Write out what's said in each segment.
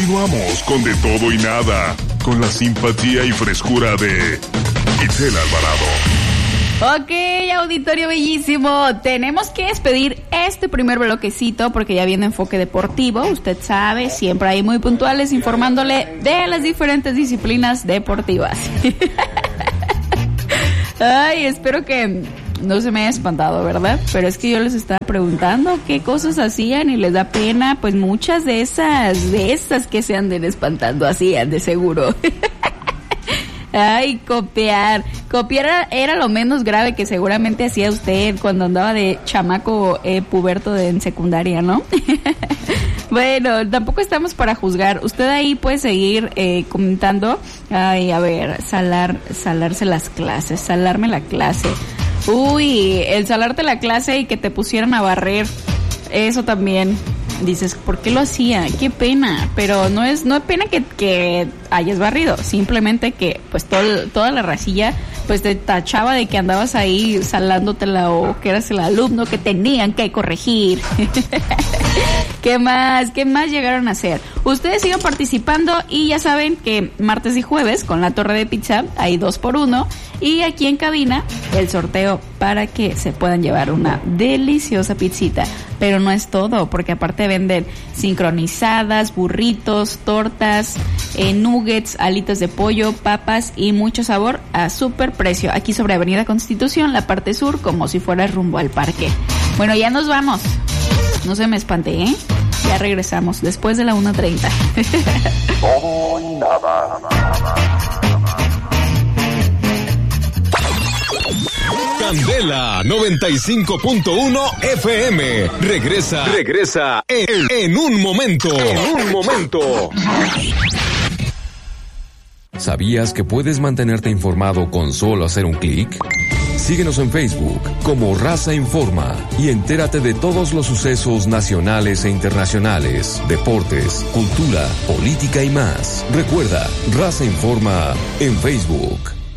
Continuamos con De Todo y Nada, con la simpatía y frescura de Itzel Alvarado. Ok, auditorio bellísimo, tenemos que despedir este primer bloquecito porque ya viene Enfoque Deportivo, usted sabe, siempre ahí muy puntuales informándole de las diferentes disciplinas deportivas. Ay, espero que no se me haya espantado, ¿verdad? Pero es que yo les estaba preguntando qué cosas hacían y les da pena, pues muchas de esas que se anden espantando hacían, de seguro. Ay, copiar era lo menos grave que seguramente hacía usted cuando andaba de chamaco puberto en secundaria, ¿no? Bueno, tampoco estamos para juzgar. Usted ahí puede seguir comentando. Ay, a ver, salarse las clases, salarme la clase. Uy, el salarte la clase y que te pusieran a barrer, eso también. Dices, ¿por qué lo hacía? Qué pena, pero no es pena que hayas barrido, simplemente que pues toda la racilla pues te tachaba de que andabas ahí salándotela o que eras el alumno que tenían que corregir. ¿Qué más llegaron a hacer? Ustedes sigan participando y ya saben que martes y jueves con la Torre de Pizza hay 2x1 y aquí en cabina el sorteo para que se puedan llevar una deliciosa pizzita. Pero no es todo, porque aparte venden sincronizadas, burritos, tortas, nuggets, alitas de pollo, papas y mucho sabor a súper precio. Aquí sobre Avenida Constitución, la parte sur, como si fuera rumbo al parque. Bueno, ya nos vamos. No se me espante, ¿eh? Ya regresamos después de la 1:30. Todo y nada. Candela 95.1 FM. Regresa en un momento. ¿Sabías que puedes mantenerte informado con solo hacer un clic? Síguenos en Facebook como Raza Informa y entérate de todos los sucesos nacionales e internacionales, deportes, cultura, política y más. Recuerda, Raza Informa en Facebook.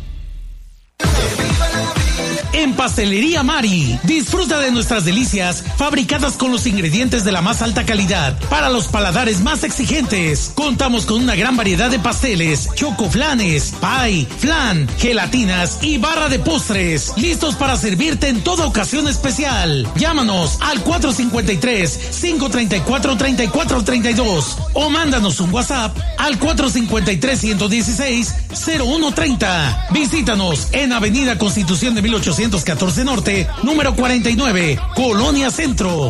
En Pastelería Mari, disfruta de nuestras delicias fabricadas con los ingredientes de la más alta calidad para los paladares más exigentes. Contamos con una gran variedad de pasteles, chocoflanes, pie, flan, gelatinas y barra de postres, listos para servirte en toda ocasión especial. Llámanos al 453-534-3432 o mándanos un WhatsApp al 453-116-0130. Visítanos en Avenida Constitución de 1814 Norte, número 49, Colonia Centro.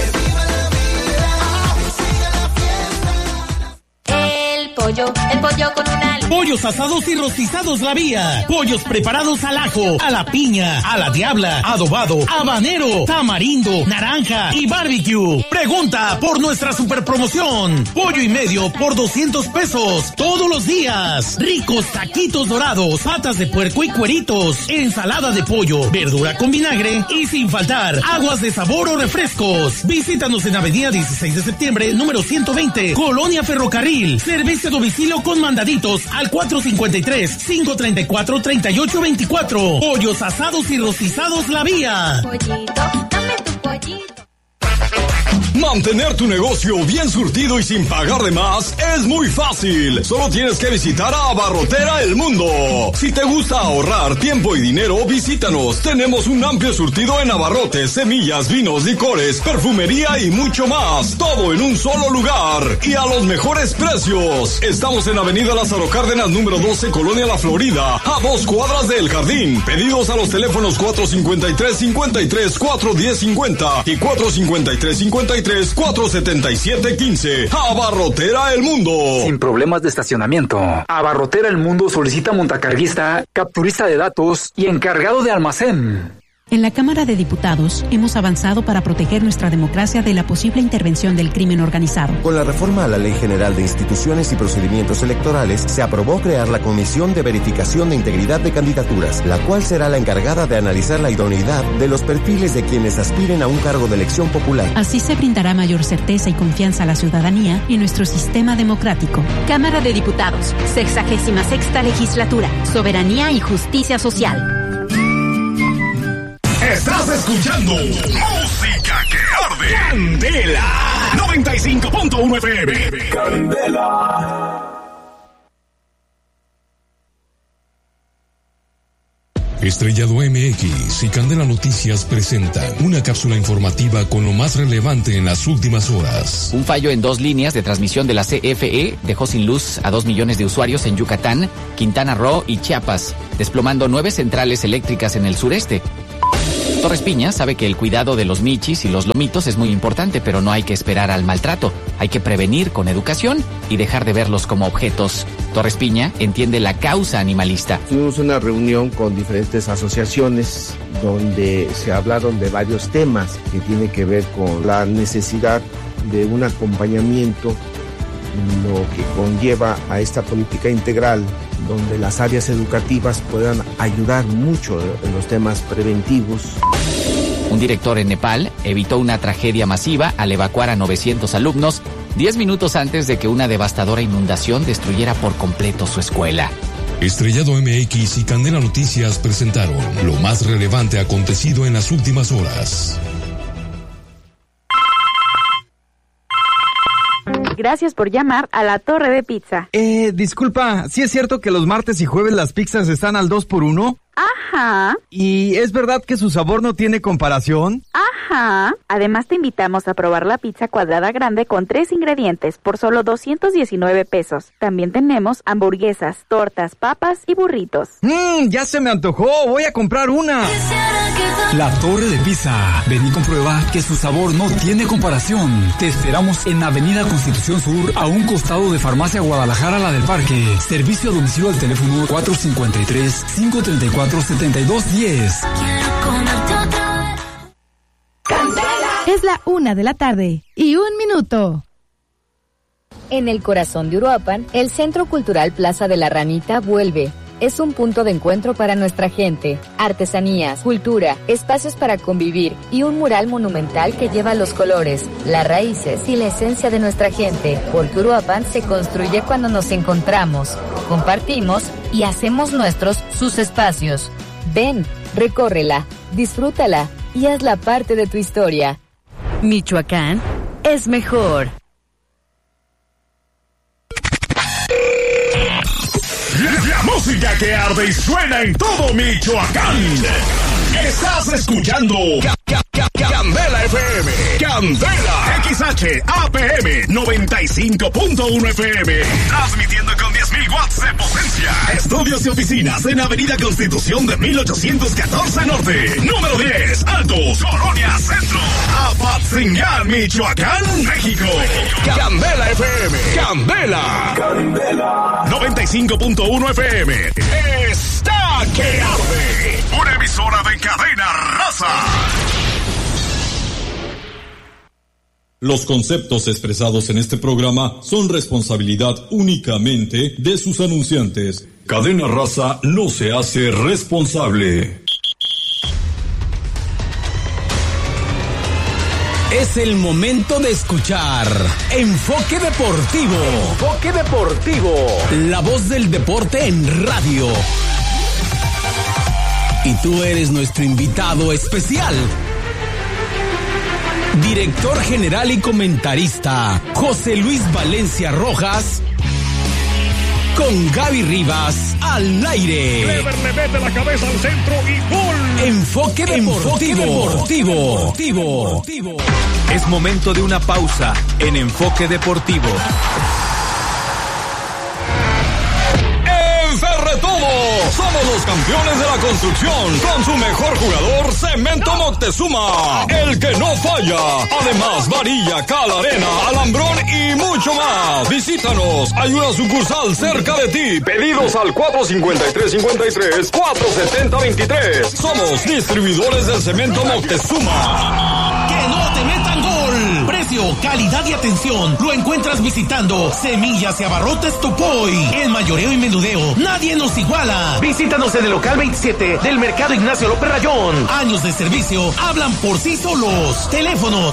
El pollo con una... Pollos asados y rostizados La Vía. Pollos preparados al ajo, a la piña, a la diabla, adobado, habanero, tamarindo, naranja y barbecue. Pregunta por nuestra super promoción. Pollo y medio por 200 pesos todos los días. Ricos taquitos dorados, patas de puerco y cueritos, ensalada de pollo, verdura con vinagre y sin faltar aguas de sabor o refrescos. Visítanos en Avenida 16 de Septiembre, número 120, Colonia Ferrocarril. Servicio a domicilio con mandaditos al 453-534-3824. Pollos asados y rostizados La Vía. Pollito, dame tu pollito. Mantener tu negocio bien surtido y sin pagar de más es muy fácil. Solo tienes que visitar a Abarrotera El Mundo. Si te gusta ahorrar tiempo y dinero, visítanos. Tenemos un amplio surtido en abarrotes, semillas, vinos, licores, perfumería y mucho más. Todo en un solo lugar y a los mejores precios. Estamos en Avenida Lázaro Cárdenas, número 12, Colonia La Florida, a 2 cuadras del Jardín. Pedidos a los teléfonos 453-53-410-50 y 453-53-477-15. Abarrotera El Mundo. Sin problemas de estacionamiento. Abarrotera El Mundo solicita montacarguista, capturista de datos y encargado de almacén. En la Cámara de Diputados hemos avanzado para proteger nuestra democracia de la posible intervención del crimen organizado. Con la reforma a la Ley General de Instituciones y Procedimientos Electorales, se aprobó crear la Comisión de Verificación de Integridad de Candidaturas, la cual será la encargada de analizar la idoneidad de los perfiles de quienes aspiren a un cargo de elección popular. Así se brindará mayor certeza y confianza a la ciudadanía en nuestro sistema democrático. Cámara de Diputados, 66ª Legislatura, Soberanía y Justicia Social. Estás escuchando Música que Arde. Candela. 95.1 FM. Candela. Estrellado MX y Candela Noticias presentan una cápsula informativa con lo más relevante en las últimas horas. Un fallo en 2 líneas de transmisión de la CFE dejó sin luz a 2 millones de usuarios en Yucatán, Quintana Roo y Chiapas, desplomando 9 centrales eléctricas en el sureste. Torres Piña sabe que el cuidado de los michis y los lomitos es muy importante, pero no hay que esperar al maltrato. Hay que prevenir con educación y dejar de verlos como objetos. Torres Piña entiende la causa animalista. Tuvimos una reunión con diferentes asociaciones donde se hablaron de varios temas que tienen que ver con la necesidad de un acompañamiento, lo que conlleva a esta política integral, donde las áreas educativas puedan ayudar mucho en los temas preventivos. Un director en Nepal evitó una tragedia masiva al evacuar a 900 alumnos 10 minutos antes de que una devastadora inundación destruyera por completo su escuela. Estrellado MX y Candela Noticias presentaron lo más relevante acontecido en las últimas horas. Gracias por llamar a La Torre de Pizza. Disculpa, ¿sí es cierto que los martes y jueves las pizzas están al 2x1? Ajá. ¿Y es verdad que su sabor no tiene comparación? Ajá. Además te invitamos a probar la pizza cuadrada grande con 3 ingredientes por solo 219 pesos. También tenemos hamburguesas, tortas, papas y burritos. Ya se me antojó, voy a comprar una. La Torre de Pizza. Ven y comprueba que su sabor no tiene comparación. Te esperamos en Avenida Constitución Sur, a un costado de Farmacia Guadalajara, la del Parque. Servicio a domicilio al teléfono 453-534-7210. Es la 1 de la tarde y 1 minuto. En el corazón de Uruapan, el Centro Cultural Plaza de la Ranita vuelve. Es un punto de encuentro para nuestra gente. Artesanías, cultura, espacios para convivir y un mural monumental que lleva los colores, las raíces y la esencia de nuestra gente. Porque Uruapan se construye cuando nos encontramos, compartimos y hacemos nuestros sus espacios. Ven, recórrela, disfrútala y hazla parte de tu historia. Michoacán es mejor. La música que arde y suena en todo Michoacán. Estás escuchando Candela FM. Candela XH APM 95.1 FM. Transmitiendo con 10.000 watts de potencia. Estudios y oficinas en Avenida Constitución de 1814 Norte. Número 10, Altos, Colonia Centro. Apatzingán, Michoacán, México. Candela FM. Candela. 95.1 FM. Está que arde. Una emisora de Cadena Raza. Los conceptos expresados en este programa son responsabilidad únicamente de sus anunciantes. Cadena Raza no se hace responsable. Es el momento de escuchar Enfoque Deportivo. Enfoque Deportivo. La voz del deporte en radio. Y tú eres nuestro invitado especial. Director general y comentarista, José Luis Valencia Rojas, con Gaby Rivas al aire. Clever le mete la cabeza al centro y gol. Enfoque Deportivo. Es momento de una pausa en Enfoque Deportivo. Ferretodo, somos los campeones de la construcción, con su mejor jugador, Cemento Moctezuma, el que no falla. Además, varilla, cal, arena, alambrón y mucho más. Visítanos, hay una sucursal cerca de ti. Pedidos al 453-53-470-23. Somos distribuidores del Cemento Moctezuma. ¡Que no te metan gol! Precio, calidad y atención lo encuentras visitando Semillas y Abarrotes Topoy. El mayoreo y menudeo, nadie nos iguala. Visítanos en el local 27 del Mercado Ignacio López Rayón. Años de servicio hablan por sí solos. Teléfono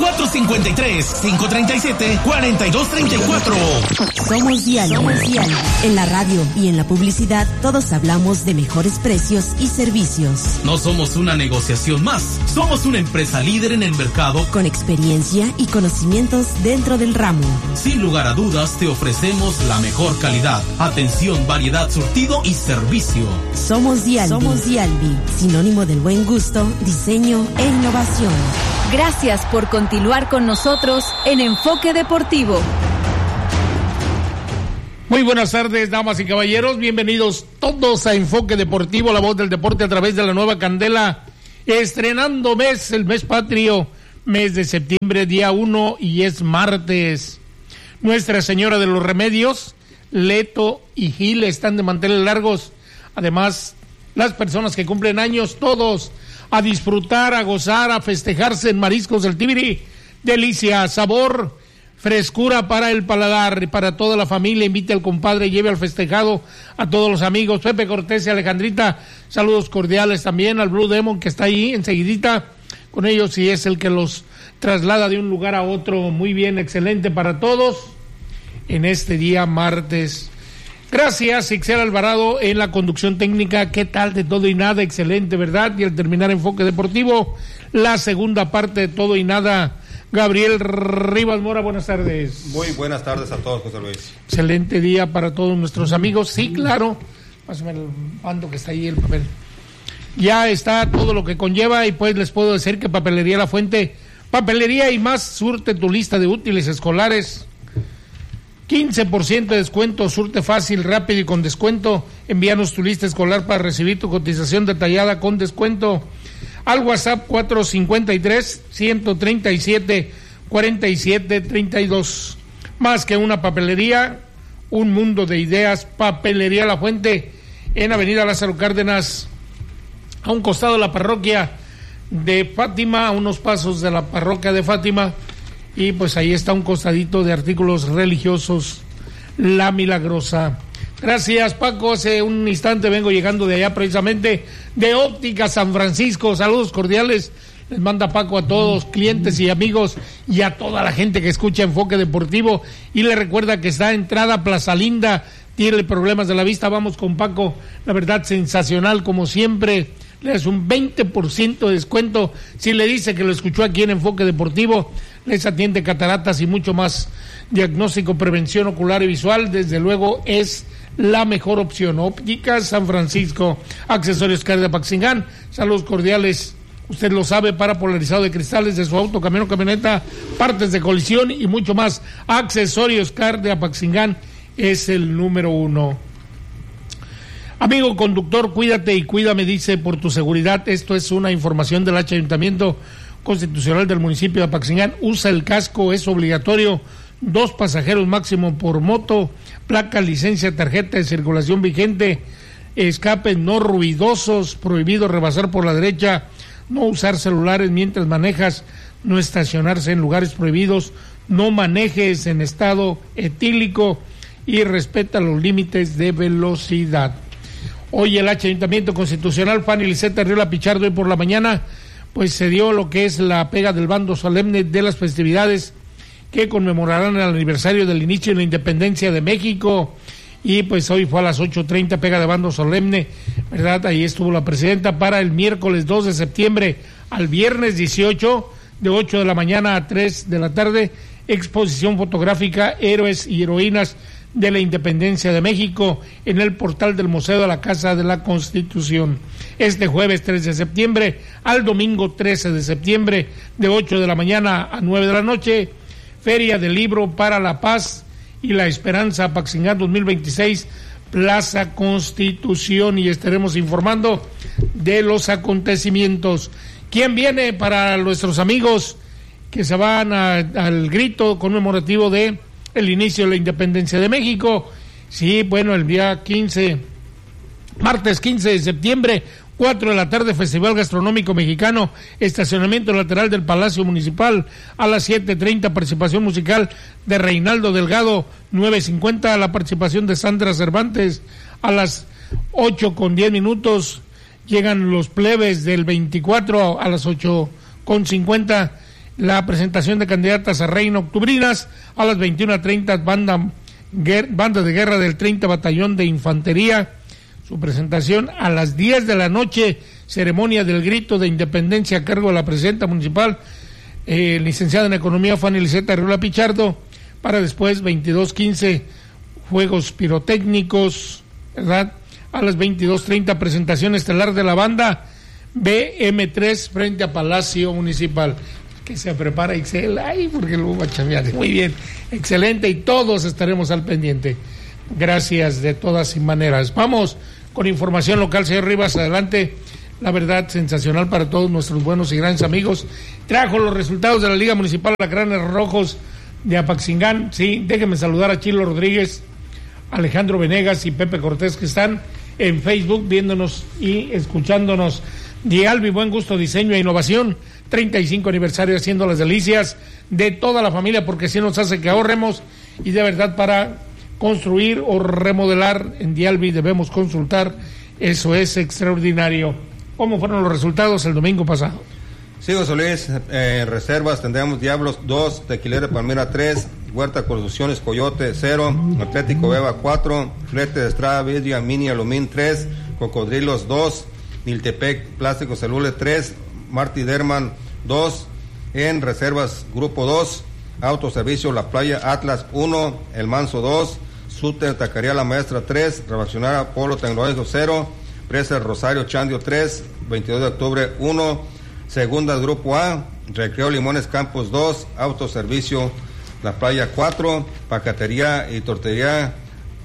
453-537-4234. Somos Diálogo. En la radio y en la publicidad todos hablamos de mejores precios y servicios. No somos una negociación más. Somos una empresa líder en el mercado con experiencia y conocimiento conocimientos dentro del ramo. Sin lugar a dudas, te ofrecemos la mejor calidad, atención, variedad, surtido y servicio. Somos Dialbi, sinónimo del buen gusto, diseño e innovación. Gracias por continuar con nosotros en Enfoque Deportivo. Muy buenas tardes, damas y caballeros. Bienvenidos todos a Enfoque Deportivo, la voz del deporte a través de la nueva Candela. Estrenando el mes patrio, mes de septiembre, día 1, y es martes. Nuestra Señora de los Remedios, Leto y Gil están de manteles largos. Además, las personas que cumplen años, todos a disfrutar, a gozar, a festejarse en Mariscos del Tibiri. Delicia, sabor, frescura para el paladar, para toda la familia. Invite al compadre, lleve al festejado a todos los amigos. Pepe Cortés y Alejandrita, saludos cordiales también al Blue Demon, que está ahí enseguidita con ellos y es el que los traslada de un lugar a otro. Muy bien, excelente para todos en este día martes. Gracias, Ixel Alvarado en la conducción técnica. ¿Qué tal de Todo y Nada? Excelente, ¿verdad? Y al terminar Enfoque Deportivo, la segunda parte de Todo y Nada, Gabriel Rivas Mora, buenas tardes. Muy buenas tardes a todos, José Luis. Excelente día para todos nuestros amigos. Sí, claro, pásame el mando que está ahí, el papel. Ya está todo lo que conlleva y pues les puedo decir que Papelería La Fuente, papelería y más, surte tu lista de útiles escolares. 15% de descuento, surte fácil, rápido y con descuento. Envíanos tu lista escolar para recibir tu cotización detallada con descuento al WhatsApp 453-137-4732. Más que una papelería, un mundo de ideas. Papelería La Fuente en Avenida Lázaro Cárdenas, a un costado de la parroquia de Fátima, a unos pasos de la parroquia de Fátima. Y pues ahí está un costadito de artículos religiosos, La Milagrosa. Gracias, Paco. Hace un instante vengo llegando de allá, precisamente de Óptica San Francisco. Saludos cordiales. Les manda Paco a todos, clientes y amigos, y a toda la gente que escucha Enfoque Deportivo. Y le recuerda que está entrada Plaza Linda. Tiene problemas de la vista. Vamos con Paco. La verdad, sensacional, como siempre. Le das un 20% de descuento si le dice que lo escuchó aquí en Enfoque Deportivo. Les atiende cataratas y mucho más. Diagnóstico, prevención ocular y visual, desde luego es la mejor opción. Óptica San Francisco. Accesorios Car de Apaxingán. Saludos cordiales. Usted lo sabe, para polarizado de cristales de su auto, camión, camioneta, partes de colisión y mucho más. Accesorios Car de Apaxingán es el número 1. Amigo conductor, cuídate y cuídame, dice, por tu seguridad. Esto es una información del Ayuntamiento Constitucional del municipio de Apaxingán. Usa el casco, es obligatorio. 2 pasajeros máximo por moto. Placa, licencia, tarjeta de circulación vigente. Escapes no ruidosos. Prohibido rebasar por la derecha. No usar celulares mientras manejas. No estacionarse en lugares prohibidos. No manejes en estado etílico. Y respeta los límites de velocidad. Hoy el Ayuntamiento Constitucional, Fanny Liseta Riola Pichardo, hoy por la mañana, pues se dio lo que es la pega del bando solemne de las festividades que conmemorarán el aniversario del inicio de la independencia de México. Y pues hoy fue a las 8:30 pega de bando solemne, ¿verdad? Ahí estuvo la presidenta para el miércoles 2 de septiembre al viernes 18, de 8 de la mañana a 3 de la tarde, exposición fotográfica Héroes y Heroínas de la Independencia de México en el portal del Museo de la Casa de la Constitución. Este jueves 3 de septiembre al domingo 13 de septiembre, de 8 de la mañana a 9 de la noche, Feria del Libro para la Paz y la Esperanza Apaxingán 2026, Plaza Constitución, y estaremos informando de los acontecimientos. ¿Quién viene para nuestros amigos que se van al grito conmemorativo de el inicio de la independencia de México? Sí, bueno, el día 15, martes 15 de septiembre, 4 de la tarde, Festival Gastronómico Mexicano, estacionamiento lateral del Palacio Municipal. A las 7:30, participación musical de Reinaldo Delgado. 9:50, la participación de Sandra Cervantes. A las 8:10 llegan los plebes del 24. A las 8:50, la presentación de candidatas a reina octubrinas. A las 21:30, banda de guerra del 30 Batallón de Infantería. Su presentación a las 10 de la noche, ceremonia del grito de independencia a cargo de la presidenta municipal, licenciada en Economía Fanny Liseta Arriola Pichardo, para después 22:15 juegos pirotécnicos, ¿verdad? A las 22:30 presentación estelar de la banda BM3 frente a Palacio Municipal. Que se prepara Excel, ay, porque luego va a chambear. Muy bien, excelente, y todos estaremos al pendiente. Gracias de todas maneras. Vamos con información local, señor Rivas, adelante. La verdad, sensacional para todos nuestros buenos y grandes amigos. Trajo los resultados de la Liga Municipal Alacranes Rojos de Apaxingán. Sí, déjenme saludar a Chilo Rodríguez, Alejandro Venegas y Pepe Cortés, que están en Facebook viéndonos y escuchándonos. Dialbi, buen gusto, diseño e innovación. 35 aniversario, haciendo las delicias de toda la familia, porque así nos hace que ahorremos, y de verdad, para construir o remodelar en Dialbi debemos consultar. Eso es extraordinario. ¿Cómo fueron los resultados el domingo pasado? Sí, José Luis, reservas tendremos Diablos 2, Tequilera Palmira 3, Huerta Construcciones Coyote 0, Atlético Beba 4, Flete de Estrada Vidria Mini Alumín 3, Cocodrilos 2, Niltepec Plástico Celule 3, Marty Derman 2, en reservas Grupo 2, Autoservicio La Playa Atlas 1, El Manso 2, Súter Taquería La Maestra 3, Refaccionaria Polo Tecnológico 0, Presa Rosario Chandio 3, 22 de octubre 1, Segundas Grupo A, Recreo Limones Campos 2, Autoservicio La Playa 4, Pacatería y Tortería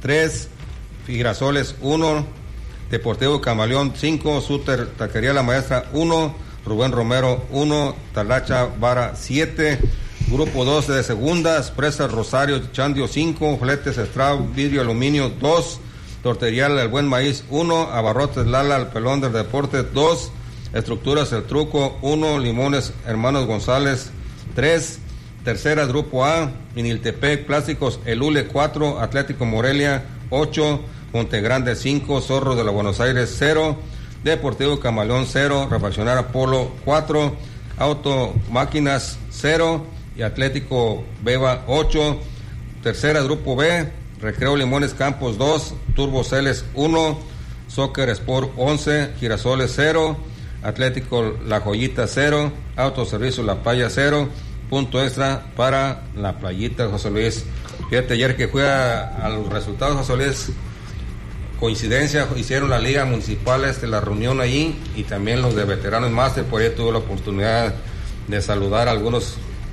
3, Girasoles 1, Deportivo Camaleón 5, Súter Taquería La Maestra 1, Rubén Romero 1, Talacha Vara 7, Grupo 12 de Segundas, Presa Rosario Chandio 5, Fletes Estrada Vidrio Aluminio 2, Tortería El Buen Maíz 1, Abarrotes Lala El Pelón del Deporte 2, Estructuras El Truco 1, Limones Hermanos González 3, Tercera Grupo A, Miniltepec Plásticos El Ule 4, Atlético Morelia 8, Montegrande 5, Zorro de la Buenos Aires 0, Deportivo Camaleón 0, Refaccionaria Polo 4, Auto Máquinas 0 y Atlético Beba 8, Tercera Grupo B, Recreo Limones Campos 2, Turbo Celes 1, Soccer Sport 11, Girasoles 0, Atlético La Joyita 0, Autoservicio La Playa 0, punto extra para La Playita, José Luis. Fíjate, ayer que fue a los resultados, José Luis, coincidencia, hicieron la Liga Municipal la reunión allí, y también los de Veteranos Máster. Por ahí tuve la oportunidad de saludar a algunos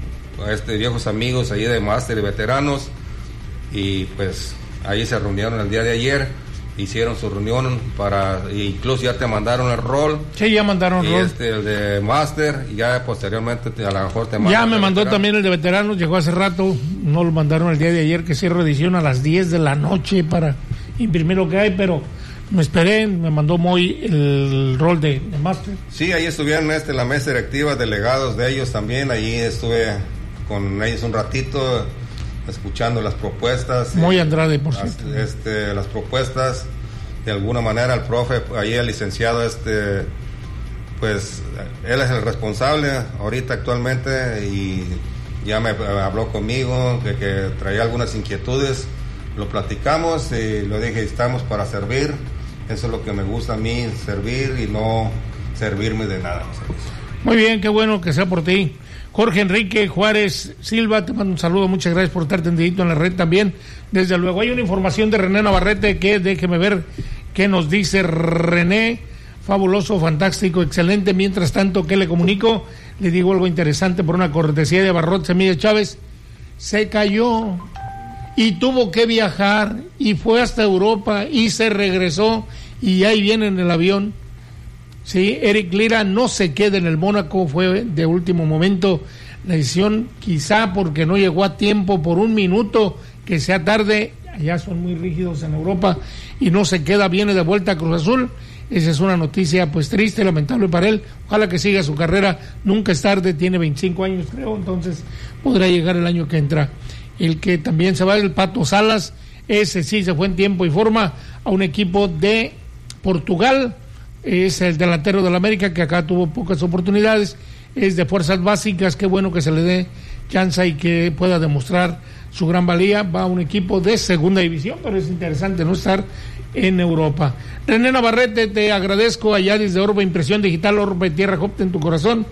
viejos amigos allí de Máster y Veteranos, y pues ahí se reunieron el día de ayer, hicieron su reunión incluso ya te mandaron el rol. Sí, ya mandaron el rol. El de Máster, y ya posteriormente a lo mejor te mandan. Ya me mandó también el de Veteranos, llegó hace rato, no lo mandaron el día de ayer, que cierra edición a las 10 de la noche para imprimir lo que hay, pero me esperé, me mandó Moy el rol de Máster. Sí, ahí estuvieron la mesa directiva, delegados de ellos también, ahí estuve con ellos un ratito, escuchando las propuestas. Moy Andrade, por cierto. Las propuestas, de alguna manera el profe, ahí el licenciado, pues él es el responsable ahorita actualmente, y ya me habló conmigo de que traía algunas inquietudes. Lo platicamos y lo dije, estamos para servir. Eso es lo que me gusta a mí, servir y no servirme de nada. Muy bien, qué bueno que sea por ti. Jorge Enrique Juárez Silva, te mando un saludo, muchas gracias por estar tendidito en la red también. Desde luego, hay una información de René Navarrete que déjeme ver qué nos dice René. Fabuloso, fantástico, excelente. Mientras tanto, ¿qué le comunico? Le digo algo interesante por una cortesía de Abarrotes Semilla Chávez. Se cayó y tuvo que viajar y fue hasta Europa y se regresó, y ahí viene en el avión. Sí, Eric Lira no se queda en el Mónaco, fue de último momento la decisión, quizá porque no llegó a tiempo por un minuto, que sea tarde, allá son muy rígidos en Europa, y no se queda, viene de vuelta a Cruz Azul. Esa es una noticia pues triste, lamentable para él. Ojalá que siga su carrera, nunca es tarde, tiene 25 años creo, entonces podrá llegar el año que entra. El que también se va es el Pato Salas, ese sí se fue en tiempo y forma a un equipo de Portugal, es el delantero del América, que acá tuvo pocas oportunidades, es de fuerzas básicas, qué bueno que se le dé chance y que pueda demostrar su gran valía. Va a un equipo de segunda división, pero es interesante no estar en Europa. René Navarrete, te agradezco allá desde Orbe Impresión Digital, Orbe Tierra Jopte en tu corazón.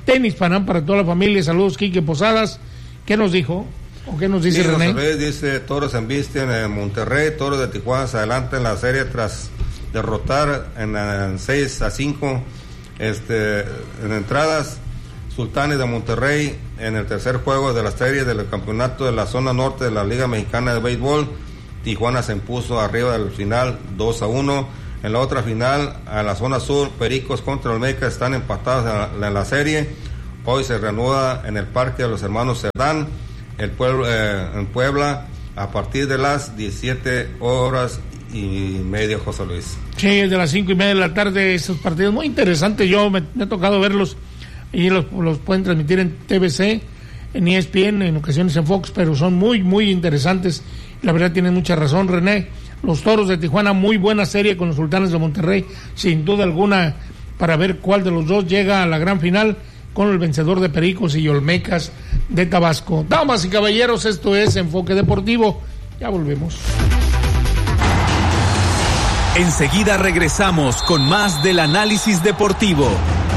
Tenis Panam para toda la familia. Saludos, Quique Posadas. ¿Qué nos dijo? ¿O qué nos dice René? Dice Toros embisten en Monterrey. Toros de Tijuana se adelanta en la serie tras derrotar en 6-5 en entradas. Sultanes de Monterrey en el tercer juego de la serie del campeonato de la zona norte de la Liga Mexicana de Béisbol. Tijuana se impuso arriba del final 2-1. En la otra final, a la zona sur, Pericos contra Olmeca están empatados en la serie. Hoy se reanuda en el Parque de los Hermanos Cerdán, en Puebla, a partir de las 17:30, José Luis. Sí, es de las 5:30 de la tarde, esos partidos muy interesantes. Yo me ha tocado verlos y los pueden transmitir en TVC, en ESPN, en ocasiones en Fox, pero son muy, muy interesantes. La verdad, tienen mucha razón, René. Los Toros de Tijuana, muy buena serie con los Sultanes de Monterrey, sin duda alguna, para ver cuál de los dos llega a la gran final con el vencedor de Pericos y Olmecas de Tabasco. Damas y caballeros, esto es Enfoque Deportivo. Ya volvemos. Enseguida regresamos con más del análisis deportivo.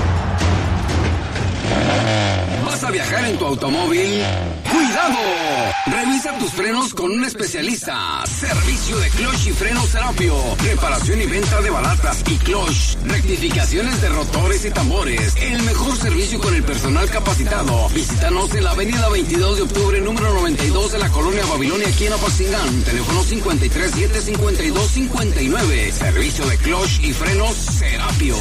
¿Vas a viajar en tu automóvil? ¡Cuidado! Revisa tus frenos con un especialista. Servicio de clutch y frenos Serapio. Reparación y venta de balatas y clutch. Rectificaciones de rotores y tambores. El mejor servicio con el personal capacitado. Visítanos en la avenida 22 de octubre, número 92 de la colonia Babilonia, aquí en Apatzingán. Teléfono 537-5259. Servicio de clutch y frenos Serapio.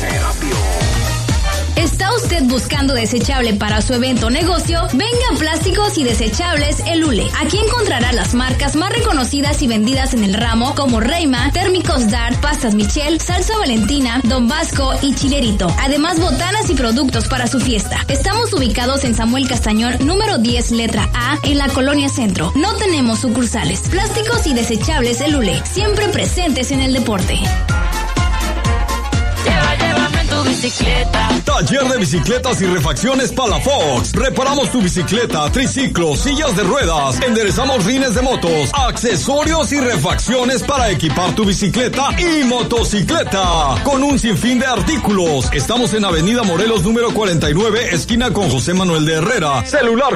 ¿Está usted buscando desechable para su evento o negocio? Venga a Plásticos y Desechables El Ule. Aquí encontrará las marcas más reconocidas y vendidas en el ramo, como Reima, Térmicos Dart, Pastas Michel, Salsa Valentina, Don Vasco y Chilerito. Además, botanas y productos para su fiesta. Estamos ubicados en Samuel Castañón, número 10, letra A, en la Colonia Centro. No tenemos sucursales. Plásticos y Desechables El Ule. Siempre presentes en el deporte. Llévame en tu bicicleta. Taller de bicicletas y refacciones Palafox. Reparamos tu bicicleta, triciclo, sillas de ruedas. Enderezamos rines de motos, accesorios y refacciones para equipar tu bicicleta y motocicleta. Con un sinfín de artículos. Estamos en Avenida Morelos número 49, esquina con José Manuel de Herrera. Celular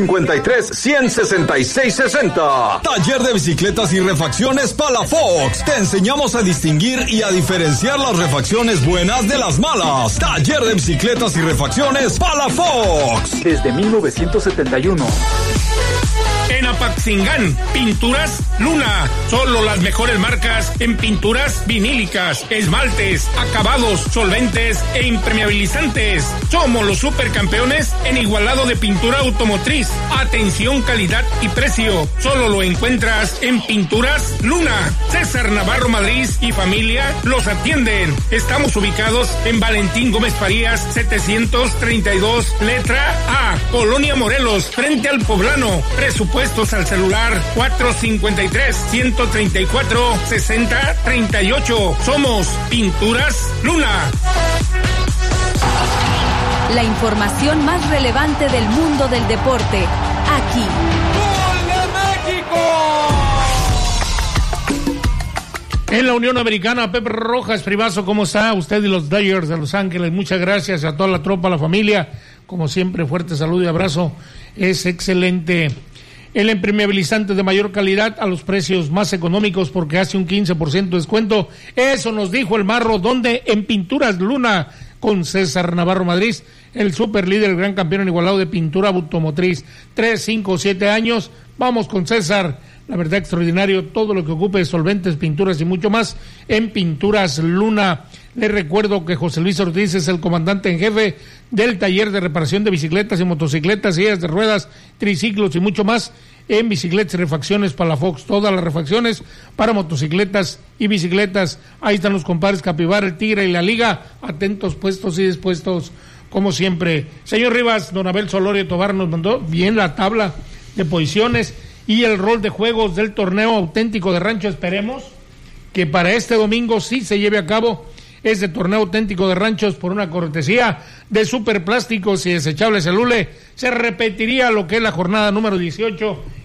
453-166-60. Taller de bicicletas y refacciones Palafox. Te enseñamos a distinguir y a diferenciar las refacciones buenas de las malas. Taller de bicicletas y refacciones Palafox. Desde 1971. En Apatzingán, Pinturas Luna. Solo las mejores marcas en pinturas vinílicas, esmaltes, acabados, solventes e impermeabilizantes. Somos los supercampeones en igualado de pintura automotriz. Atención, calidad y precio. Solo lo encuentras en Pinturas Luna. César Navarro Madrid y familia los atienden. Estamos ubicados en Valentín Gómez Farías, 732, letra A, Colonia Morelos, frente al Poblano. Presupuestos al celular 453-134-6038. Somos Pinturas Luna. La información más relevante del mundo del deporte, aquí. ¡Gol de México! En la Unión Americana, Pepe Rojas, Privazo, ¿cómo está usted y los Dodgers de Los Ángeles? Muchas gracias a toda la tropa, a la familia. Como siempre, fuerte saludo y abrazo. Es excelente. El impermeabilizante de mayor calidad a los precios más económicos porque hace un 15% de descuento. Eso nos dijo el Marro, donde en Pinturas Luna con César Navarro Madrid, el super líder, el gran campeón en igualado de pintura automotriz. 3, 5, 7 años. Vamos con César. La verdad, extraordinario. Todo lo que ocupe, solventes, pinturas y mucho más en Pinturas Luna. Les recuerdo que José Luis Ortiz es el comandante en jefe del taller de reparación de bicicletas y motocicletas, sillas de ruedas, triciclos y mucho más en bicicletas y refacciones Palafox. Todas las refacciones para motocicletas y bicicletas. Ahí están los compadres Capibara, el Tigre y la Liga. Atentos, puestos y dispuestos como siempre. Señor Rivas, don Abel Solorio Tobar nos mandó bien la tabla de posiciones y el rol de juegos del torneo auténtico de rancho. Esperemos que para este domingo sí se lleve a cabo este torneo auténtico de ranchos por una cortesía de Superplásticos y Desechables El Ule. Se repetiría lo que es la jornada número 18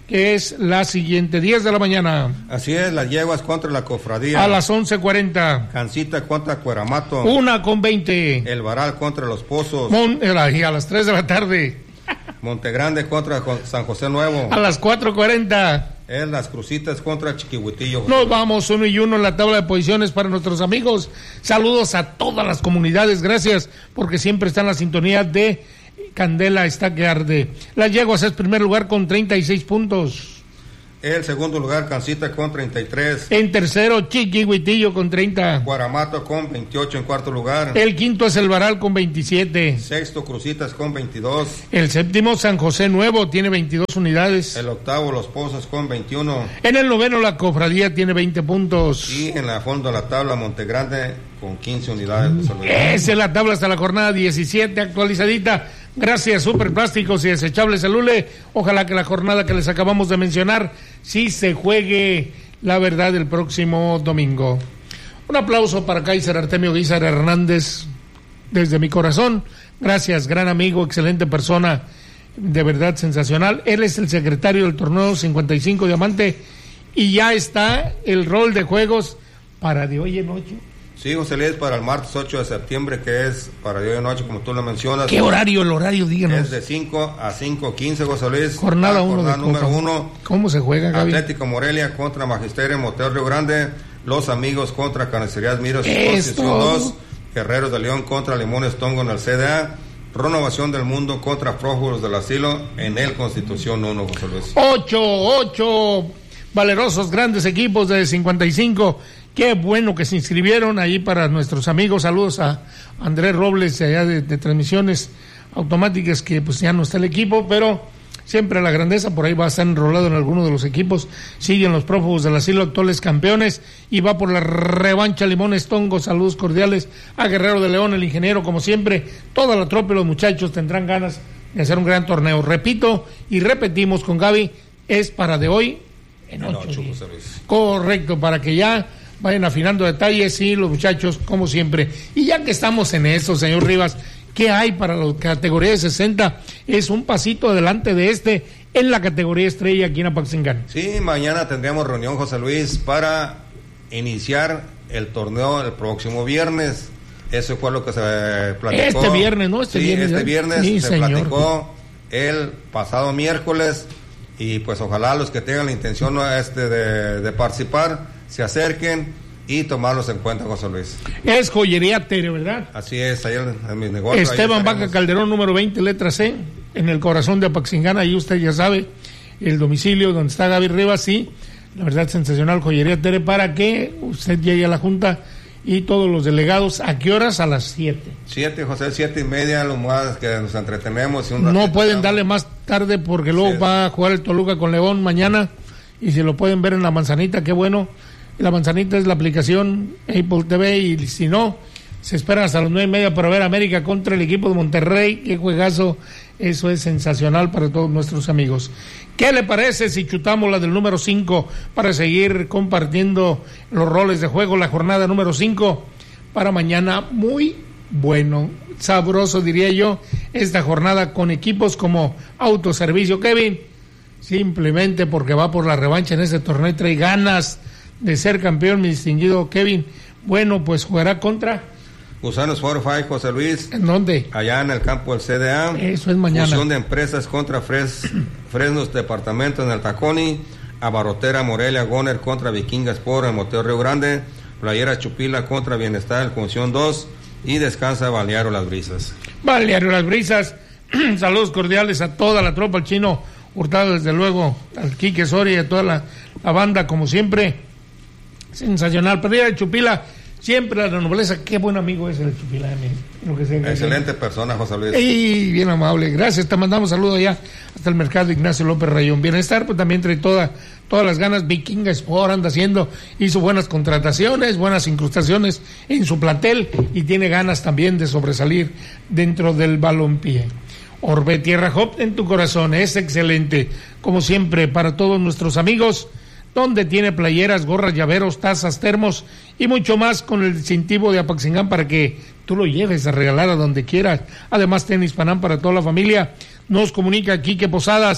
que es la siguiente, 10 de la mañana. Así es, las yeguas contra la cofradía. A las 11:40. Cancita contra Cueramato. 1:20. El Varal contra Los Pozos. Y a las 3 de la tarde. Montegrande contra San José Nuevo. A las 4:40. Es Las Crucitas contra Chiquihuitillo. Nos vamos 1-1 en la tabla de posiciones para nuestros amigos. Saludos a todas las comunidades, gracias porque siempre están en la sintonía de Candela está que arde. Las Yeguas es primer lugar con 36 puntos. El segundo lugar, Cancita con 33. En tercero, Chiquihuitillo con 30. Guaramato con 28 en cuarto lugar. El quinto es El Varal con 27. Sexto, Crucitas con 22. El séptimo, San José Nuevo, tiene 22 unidades. El octavo, Los Pozos con 21. En el noveno, la Cofradía tiene 20 puntos. Y en la fondo de la tabla, Montegrande con 15 unidades. Esa es la tabla hasta la jornada 17 actualizadita. Gracias, Superplásticos y Desechables Elule. Ojalá que la jornada que les acabamos de mencionar sí se juegue, la verdad, el próximo domingo. Un aplauso para Kaiser Artemio Guizar Hernández desde mi corazón. Gracias, gran amigo, excelente persona, de verdad sensacional. Él es el secretario del torneo 55 Diamante y ya está el rol de juegos para de hoy en noche. Sí, José Luis, para el martes 8 de septiembre, que es para de hoy en noche, como tú lo mencionas. ¿Qué horario? El horario, díganos. Es de 5 a 5:15, José Luis. Jornada 1 jornada número 1. ¿Cómo se juega, Gaby? Atlético Morelia contra Magisterio Motel Río Grande. Los Amigos contra Carnicerías Miros y Posición 2. Guerreros de León contra Limones Tongo en el CDA. Renovación del Mundo contra Prófugos del Asilo en el Constitución 1, José Luis. 8 valerosos grandes equipos de 55. Qué bueno que se inscribieron ahí para nuestros amigos. Saludos a Andrés Robles allá de transmisiones automáticas, que pues ya no está el equipo, pero siempre la grandeza por ahí va a estar enrolado en alguno de los equipos. Siguen los Prófugos del Asilo, actuales campeones, y va por la revancha Limones Tongo. Saludos cordiales a Guerrero de León, el ingeniero, como siempre. Toda la tropa y los muchachos tendrán ganas de hacer un gran torneo. Repito y repetimos con Gaby, es para de hoy en 8 días. Correcto, para que ya vayan afinando detalles, y los muchachos, como siempre. Y ya que estamos en eso, señor Rivas, ¿qué hay para la categoría de 60? Es un pasito adelante de en la categoría estrella aquí en Apaxingán. Sí, mañana tendríamos reunión, José Luis, para iniciar el torneo el próximo viernes. Eso fue lo que se platicó. Este viernes, ¿no? Este viernes sí, se platicó el pasado miércoles, y pues ojalá los que tengan la intención de participar se acerquen y tomarlos en cuenta, José Luis. Es Joyería Tere, ¿verdad? Así es, ahí en mis negocios. Esteban Vaca Calderón, número 20, letra C, en el corazón de Apaxingán. Ahí usted ya sabe el domicilio donde está Gaby Rivas. Sí, la verdad, sensacional, Joyería Tere, para que usted llegue a la junta y todos los delegados. ¿A qué horas? A las 7. 7, José, 7:30, lo más que nos entretenemos. Y no pueden darle más tarde porque luego va a jugar el Toluca con León mañana, y si lo pueden ver en La Manzanita, qué bueno. La Manzanita es la aplicación Apple TV, y si no, se esperan hasta las 9:30 para ver América contra el equipo de Monterrey. Qué juegazo, eso es sensacional para todos nuestros amigos. ¿Qué le parece si chutamos la del número 5 para seguir compartiendo los roles de juego? La jornada número 5 para mañana, muy bueno, sabroso diría yo, esta jornada con equipos como Autoservicio Kevin, simplemente porque va por la revancha en este torneo y trae ganas de ser campeón, mi distinguido Kevin. Bueno, pues jugará contra Gusanos Fortify, José Luis. ¿En dónde? Allá en el campo del CDA. Eso es mañana. Fusión de Empresas contra Fresnos Departamento en el Taconi. Abarrotera Morelia Goner contra Vikinga Sport en Motel Río Grande. Playera Chupila contra Bienestar en Función 2. Y Descansa Balneario Las Brisas. Balneario Las Brisas. Saludos cordiales a toda la tropa, al Chino Hurtado, desde luego, al Quique Soria y a toda la banda, como siempre. Sensacional. Perdida de Chupila, siempre la nobleza. Qué buen amigo es el Chupila. Excelente persona, José Luis. Y bien amable. Gracias. Te mandamos saludos allá hasta el mercado Ignacio López Rayón. Bienestar, pues también trae todas las ganas. Vikinga Sport anda hizo buenas contrataciones, buenas incrustaciones en su plantel, y tiene ganas también de sobresalir dentro del balompié. Orbe Tierra Hop en tu corazón, es excelente, como siempre, para todos nuestros amigos, donde tiene playeras, gorras, llaveros, tazas, termos y mucho más con el distintivo de Apaxingán para que tú lo lleves a regalar a donde quieras. Además, tenis Panam para toda la familia. Nos comunica Quique Posadas,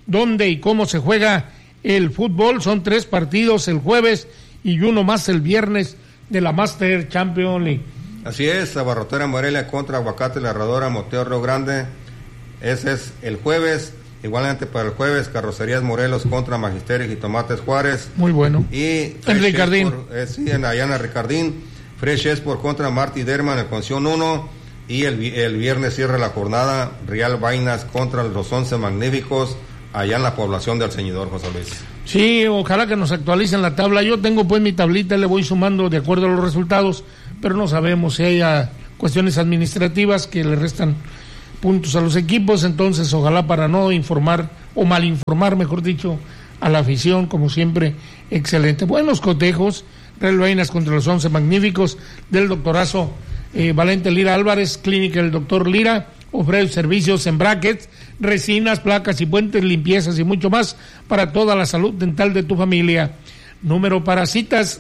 dónde y cómo se juega el fútbol. Son 3 partidos el jueves y uno más el viernes de la Master Champions League. Así es, Abarrotera Morelia contra Aguacate La Herradora Moteo Río Grande. Ese es el jueves. Igualmente para el jueves, Carrocerías Morelos contra Magisterio y Tomates Juárez. Muy bueno. Y en Ricardín. Sí, en Ayana Ricardín. Fresh Esport contra Martí Derman en Conción 1. Y el viernes cierra la jornada Real Vainas contra los 11 Magníficos allá en la población de Alceñidor, José Luis. Sí, ojalá que nos actualicen la tabla. Yo tengo pues mi tablita, le voy sumando de acuerdo a los resultados, pero no sabemos si haya cuestiones administrativas que le restan puntos a los equipos, entonces ojalá para no informar o mal informar, mejor dicho, a la afición, como siempre, excelente. Buenos cotejos, Real Vainas contra los 11 Magníficos del doctorazo Valente Lira Álvarez, Clínica del Doctor Lira, ofrece servicios en brackets, resinas, placas y puentes, limpiezas y mucho más para toda la salud dental de tu familia. Número para citas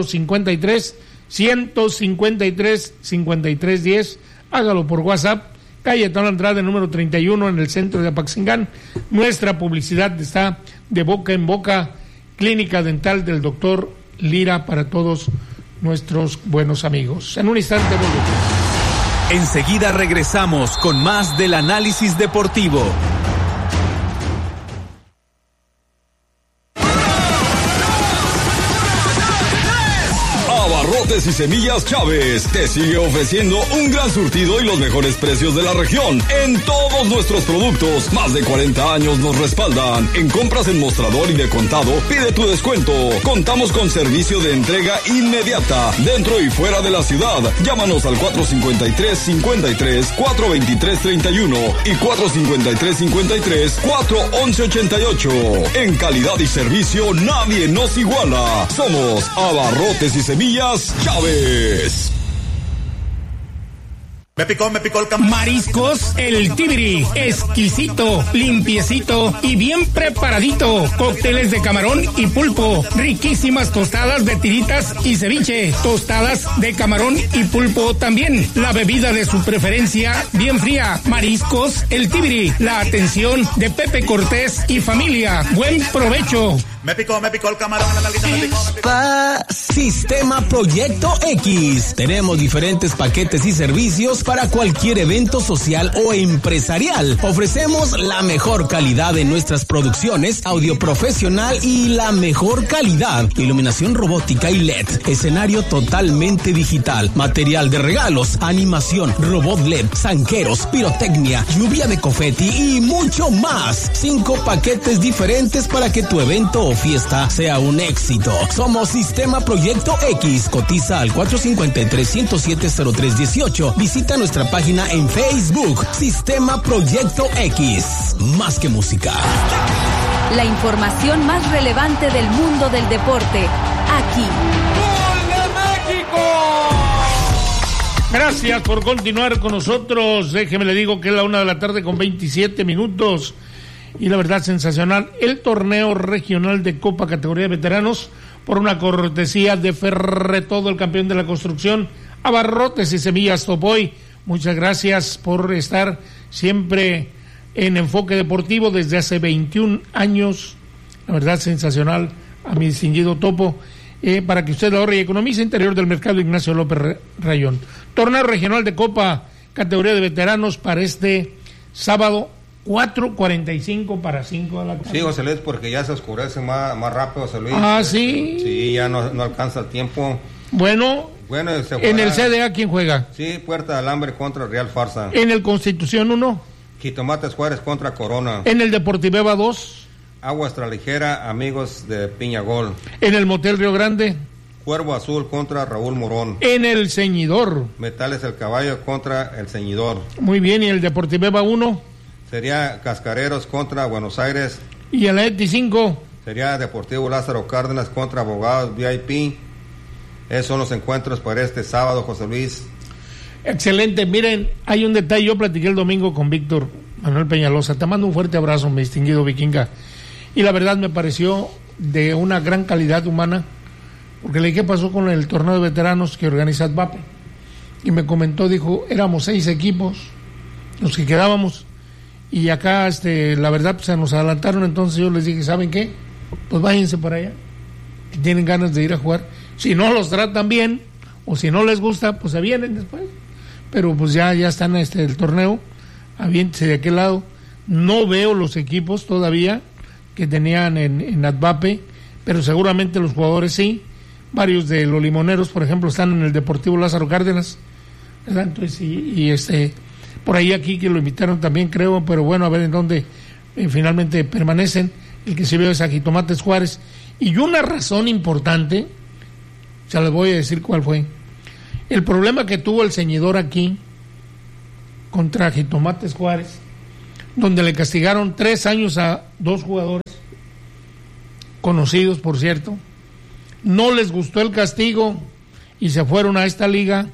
453-153-5310, hágalo por WhatsApp, calle Tano Andrade, número 31, en el centro de Apaxingán. Nuestra publicidad está de boca en boca, Clínica Dental del Doctor Lira para todos nuestros buenos amigos. En un instante volvemos. Enseguida regresamos con más del análisis deportivo. Abarrotes y Semillas Chávez te sigue ofreciendo un gran surtido y los mejores precios de la región en todos nuestros productos. Más de 40 años nos respaldan. En compras en mostrador y de contado, pide tu descuento. Contamos con servicio de entrega inmediata dentro y fuera de la ciudad. Llámanos al 453-53, 423-31 y 453-53, 411-88. En calidad y servicio nadie nos iguala. Somos Abarrotes y Semillas Chávez. Me picó el camarón. Mariscos El Tibiri, exquisito, limpiecito y bien preparadito. Cócteles de camarón y pulpo, riquísimas tostadas de tiritas y ceviche, tostadas de camarón y pulpo también. La bebida de su preferencia, bien fría. Mariscos El Tibiri, la atención de Pepe Cortés y familia. Buen provecho. Me picó el camarón, la nalguita me picó. Sistema Proyecto X. Tenemos diferentes paquetes y servicios para cualquier evento social o empresarial. Ofrecemos la mejor calidad en nuestras producciones, audio profesional y la mejor calidad, iluminación robótica y LED, escenario totalmente digital, material de regalos, animación, robot LED, zanqueros, pirotecnia, lluvia de confeti y mucho más. 5 paquetes diferentes para que tu evento o fiesta sea un éxito. Somos Sistema Proyecto X. Cotiza al 453-107-0318. Visita nuestra página en Facebook. Sistema Proyecto X. Más que música. La información más relevante del mundo del deporte. Aquí. ¡Gol de México! Gracias por continuar con nosotros. Déjeme le digo que es la 1:27 p.m. Y la verdad, sensacional el torneo regional de Copa categoría de veteranos por una cortesía de Ferretodo, el campeón de la construcción, Abarrotes y Semillas Topoy. Muchas gracias por estar siempre en Enfoque Deportivo desde hace 21 años. La verdad, sensacional a mi distinguido Topo, para que usted ahorre y economice. Interior del Mercado Ignacio López Rayón. Torneo regional de Copa categoría de veteranos para este sábado 4:45 para 5 de la tarde. Sí, José Luis, porque ya se oscurece más rápido, José Luis. Ah, sí. Sí, ya no alcanza el tiempo. Bueno, en el CDA, ¿quién juega? Sí, Puerta de Alambre contra Real Farsa. En el Constitución 1. Jitomates Juárez contra Corona. En el Deportiveva 2. Agua Ligera, Amigos de Piñagol. En el Motel Río Grande. Cuervo Azul contra Raúl Morón. En el Ceñidor. Metales El Caballo contra el Ceñidor. Muy bien, ¿y el Deportiveva 1? Sería Cascareros contra Buenos Aires. ¿Y el ETI 5? Sería Deportivo Lázaro Cárdenas contra Abogados VIP. Esos son los encuentros para este sábado, José Luis. Excelente. Miren, hay un detalle. Yo platiqué el domingo con Víctor Manuel Peñalosa. Te mando un fuerte abrazo, mi distinguido vikinga. Y la verdad me pareció de una gran calidad humana, porque le dije qué pasó con el torneo de veteranos que organiza ADVAPE. Y me comentó, dijo, éramos 6 equipos los que quedábamos. Y acá, la verdad, pues se nos adelantaron, entonces yo les dije, ¿saben qué? Pues váyanse para allá, que tienen ganas de ir a jugar. Si no los tratan bien, o si no les gusta, pues se vienen después. Pero pues ya están el torneo, aviéntese de aquel lado. No veo los equipos todavía que tenían en Advape, pero seguramente los jugadores sí. Varios de los limoneros, por ejemplo, están en el Deportivo Lázaro Cárdenas, ¿verdad? Entonces, por ahí aquí que lo invitaron también, creo, pero bueno, a ver en dónde finalmente permanecen. El que se vio es a Jitomates Juárez. Y una razón importante, ya les voy a decir cuál fue. El problema que tuvo el ceñidor aquí contra Jitomates Juárez, donde le castigaron 3 años a 2 jugadores, conocidos por cierto, no les gustó el castigo y se fueron a esta liga,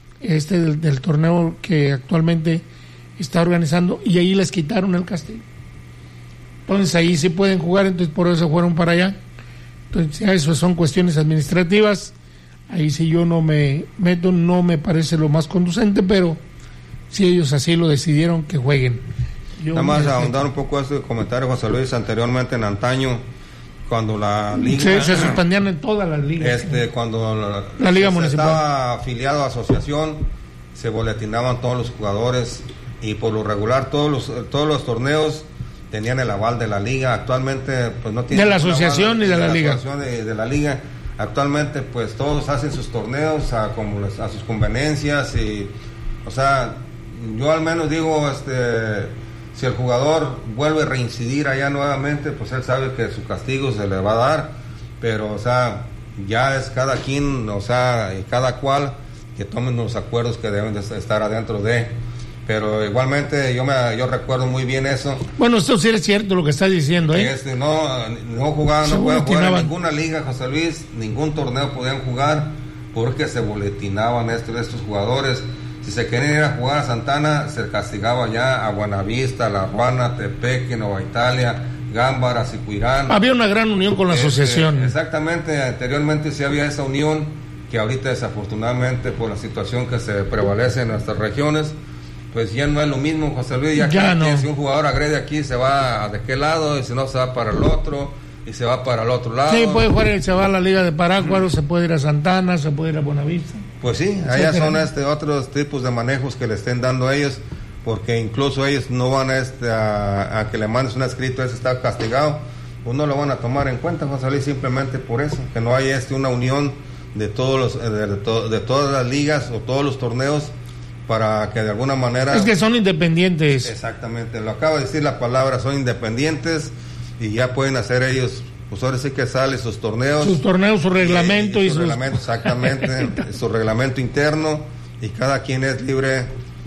del torneo que actualmente está organizando, y ahí les quitaron el castigo. Entonces ahí sí pueden jugar, entonces por eso fueron para allá. Entonces eso son cuestiones administrativas. Ahí sí yo no me meto, no me parece lo más conducente, pero si ellos así lo decidieron, que jueguen. Nada más ahondar un poco este comentario, José Luis, anteriormente en antaño, cuando la liga... se suspendían en todas las ligas. Cuando la liga municipal estaba afiliado a asociación, se boletinaban todos los jugadores, y por lo regular todos los torneos tenían el aval de la liga. Actualmente pues no tienen de la asociación y de la liga. De la liga. Actualmente pues todos hacen sus torneos a sus conveniencias, y o sea, yo al menos digo, si el jugador vuelve a reincidir allá nuevamente, pues él sabe que su castigo se le va a dar, pero o sea, ya es cada quien, o sea, y cada cual que tomen los acuerdos que deben de estar adentro de. Pero igualmente yo recuerdo muy bien eso. Bueno, esto sí es cierto lo que está diciendo, ¿eh? No pueden jugar en ninguna liga, José Luis, ningún torneo podían jugar porque se boletinaban estos jugadores. Si se querían ir a jugar a Santana, se castigaba ya a Buenavista, La Ruana, Tepeque, Nueva Italia, Gámbara, Sicuirán. Había una gran unión con la asociación. Exactamente, anteriormente sí había esa unión, que ahorita desafortunadamente por la situación que se prevalece en nuestras regiones, pues ya no es lo mismo, José Luis. Ya no. Si un jugador agrede aquí, se va de qué lado, y si no, se va para el otro, y se va para el otro lado. Sí, puede jugar, se va a la Liga de Parácuaro, se puede ir a Santana, se puede ir a Buenavista. Pues sí, allá son otros tipos de manejos que le estén dando a ellos, porque incluso ellos no van a que le mandes un escrito, ese está castigado, pues no lo van a tomar en cuenta, José Luis, simplemente por eso, que no hay una unión de de todas las ligas o todos los torneos, para que de alguna manera... Es que son independientes. Exactamente, lo acaba de decir la palabra, son independientes, y ya pueden hacer ellos, pues ahora sí que sale sus torneos, su reglamento, y su reglamento, exactamente, su reglamento interno, y cada quien es libre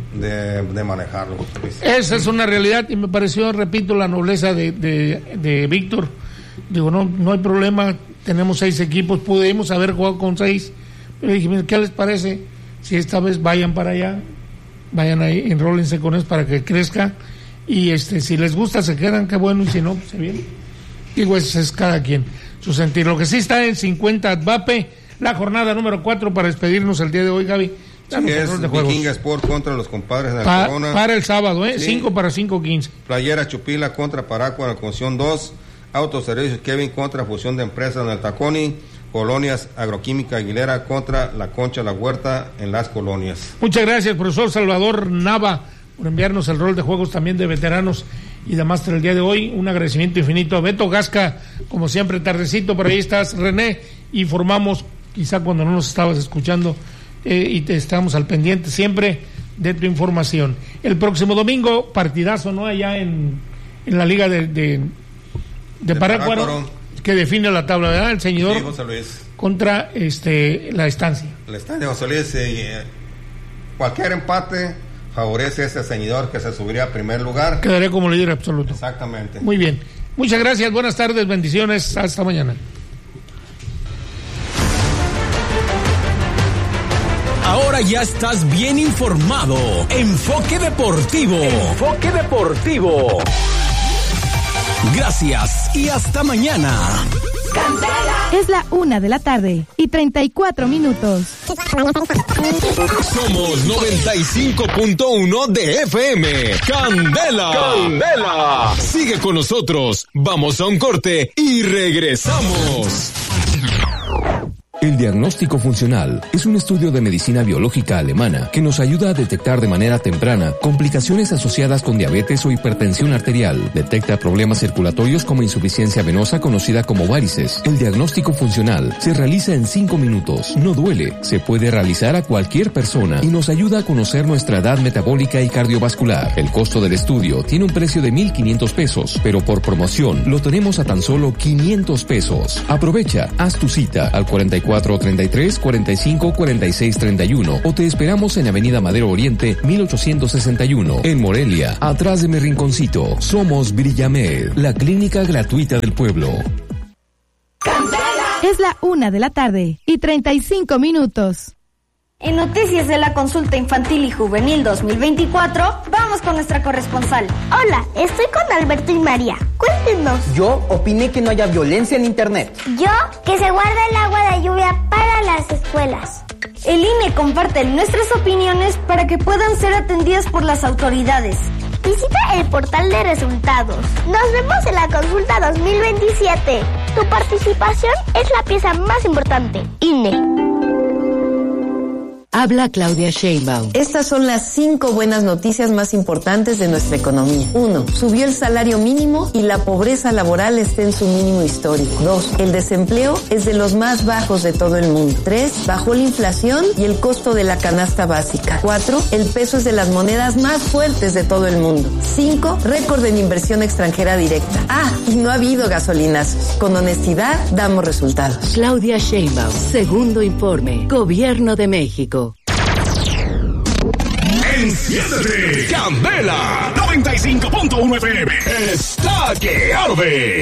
de manejarlo. Esa es una realidad, y me pareció, repito, la nobleza de Víctor. Digo, no hay problema, tenemos 6 equipos, pudimos haber jugado con 6, pero dije, ¿qué les parece? Si esta vez vayan para allá, vayan ahí, enrólense con eso para que crezca, y si les gusta se quedan, qué bueno, y si no, pues se vienen. Digo, ese es cada quien su sentir. Lo que sí está en 50 Advape, la jornada número 4 para despedirnos el día de hoy, Gaby. Es Vikinga Sport contra los compadres de la Corona. Para el sábado, 5 para 5:15. Playera Chupila contra Paraco en la Conción 2. Autoservicios Kevin contra Fusión de Empresas en el Taconi. Colonias Agroquímica Aguilera contra La Concha La Huerta en Las Colonias. Muchas gracias, profesor Salvador Nava, por enviarnos el rol de juegos también de veteranos y de máster el día de hoy. Un agradecimiento infinito a Beto Gasca, como siempre, tardecito, por ahí estás, René, informamos, quizá cuando no nos estabas escuchando, y te estamos al pendiente siempre de tu información. El próximo domingo, partidazo, ¿no? Allá en la Liga de Parácuaro, que define la tabla, ¿verdad? El ceñidor, sí, José Luis, contra la Estancia. La Estancia, José Luis, cualquier empate favorece a ese ceñidor, que se subiría a primer lugar. Quedaría como líder absoluto. Exactamente. Muy bien. Muchas gracias, buenas tardes, bendiciones, hasta mañana. Ahora ya estás bien informado. Enfoque Deportivo. Enfoque Deportivo. Gracias y hasta mañana. Es la 1:34 Somos 95.1 de FM. ¡Candela! ¡Candela! Sigue con nosotros. Vamos a un corte y regresamos. El diagnóstico funcional es un estudio de medicina biológica alemana que nos ayuda a detectar de manera temprana complicaciones asociadas con diabetes o hipertensión arterial. Detecta problemas circulatorios como insuficiencia venosa conocida como varices. El diagnóstico funcional se realiza en 5 minutos. No duele, se puede realizar a cualquier persona y nos ayuda a conocer nuestra edad metabólica y cardiovascular. El costo del estudio tiene un precio de 1,500 pesos, pero por promoción lo tenemos a tan solo 500 pesos. Aprovecha, haz tu cita al 4433-454631 o te esperamos en Avenida Madero Oriente 1861 en Morelia, atrás de mi rinconcito. Somos Brillamed, la clínica gratuita del pueblo. Es la 1:35 En noticias de la consulta infantil y juvenil 2024, vamos con nuestra corresponsal. Hola, estoy con Alberto y María. Cuéntenos. Yo opiné que no haya violencia en internet. Yo, que se guarde el agua de lluvia para las escuelas. El INE comparte nuestras opiniones para que puedan ser atendidas por las autoridades. Visita el portal de resultados. Nos vemos en la consulta 2027. Tu participación es la pieza más importante. INE. Habla Claudia Sheinbaum. Estas son las 5 buenas noticias más importantes de nuestra economía. 1. Subió el salario mínimo y la pobreza laboral está en su mínimo histórico. 2. El desempleo es de los más bajos de todo el mundo. 3. Bajó la inflación y el costo de la canasta básica. 4. El peso es de las monedas más fuertes de todo el mundo. 5. Récord en inversión extranjera directa. Y no ha habido gasolinazos. Con honestidad damos resultados. Claudia Sheinbaum. Segundo informe. Gobierno de México. ¡Enciéndete! ¡Candela! 95.1 FM. ¡Está que arde!